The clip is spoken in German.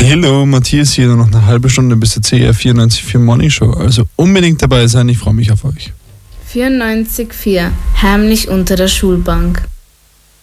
Hallo, Matthias hier, noch eine halbe Stunde bis zur CR 94.4 Morning Show. Also unbedingt dabei sein, ich freue mich auf euch. 94.4 Heimlich unter der Schulbank.